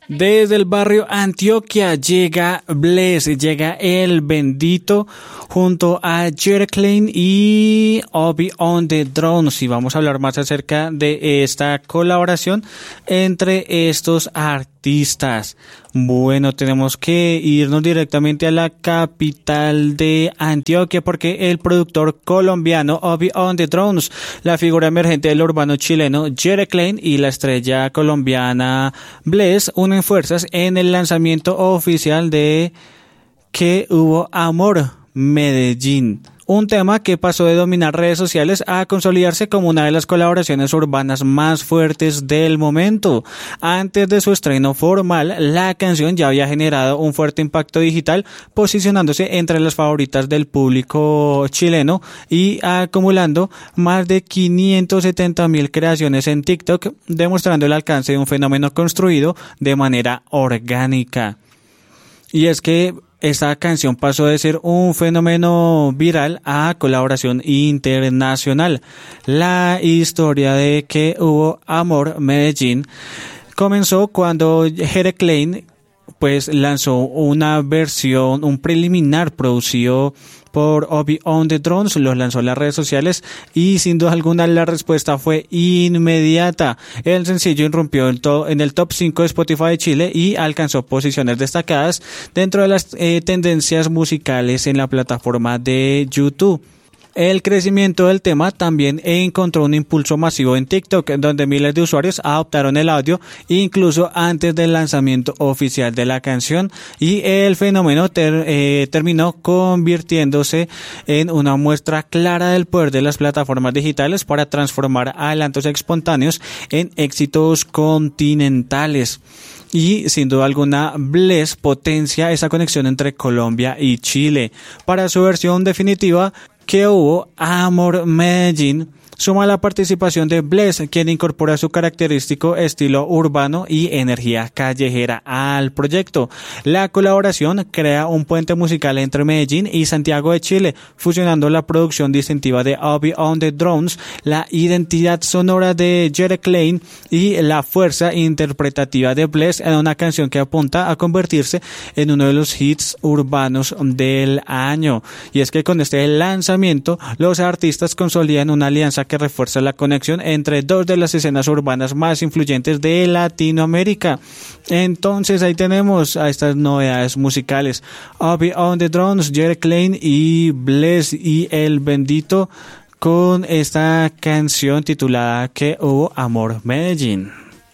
Desde el barrio Antioquia llega Bless, llega El Bendito junto a Jerry Klein y Obi on the Drones, y vamos a hablar más acerca de esta colaboración entre estos artistas. Bueno, tenemos que irnos directamente a la capital de Antioquia porque el productor colombiano Obi on the Drones, la figura emergente del urbano chileno Jerry Klein y la estrella colombiana Bless unen fuerzas en el lanzamiento oficial de Que Hubo Amor, Medellín. Un tema que pasó de dominar redes sociales a consolidarse como una de las colaboraciones urbanas más fuertes del momento. Antes de su estreno formal, la canción ya había generado un fuerte impacto digital, posicionándose entre las favoritas del público chileno y acumulando más de 570,000 creaciones en TikTok, demostrando el alcance de un fenómeno construido de manera orgánica. Y es que esta canción pasó de ser un fenómeno viral a colaboración internacional. La historia de Que Hubo Amor, Medellín comenzó cuando Jerry Klein lanzó una versión, un preliminar producido por Obi on the Drones, los lanzó en las redes sociales y sin duda alguna la respuesta fue inmediata. El sencillo irrumpió en el top 5 de Spotify de Chile y alcanzó posiciones destacadas dentro de las tendencias musicales en la plataforma de YouTube. El crecimiento del tema también encontró un impulso masivo en TikTok, donde miles de usuarios adoptaron el audio incluso antes del lanzamiento oficial de la canción, y el fenómeno terminó convirtiéndose en una muestra clara del poder de las plataformas digitales para transformar adelantos espontáneos en éxitos continentales. Y sin duda alguna, Bless potencia esa conexión entre Colombia y Chile. Para su versión definitiva, Que Hubo Amor, Medellín, suma la participación de Bless, quien incorpora su característico estilo urbano y energía callejera al proyecto. La colaboración crea un puente musical entre Medellín y Santiago de Chile, fusionando la producción distintiva de Obi on the Drones, la identidad sonora de Jerry Klein y la fuerza interpretativa de Bless en una canción que apunta a convertirse en uno de los hits urbanos del año. Y es que con este lanzamiento, los artistas consolidan una alianza que refuerza la conexión entre dos de las escenas urbanas más influyentes de Latinoamérica. Entonces ahí tenemos a estas novedades musicales: Obi on the Drones, Jerry Klein y Bless y El Bendito con esta canción titulada Que Hubo Amor, Medellín.